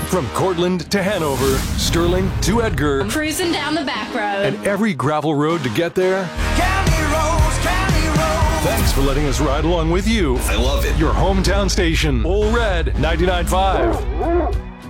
From Cortland to Hanover, Sterling to Edgar, cruising down the back road, and every gravel road to get there. County roads, county roads. Thanks for letting us ride along with you. I love it. Your hometown station, Ole Red 99.5.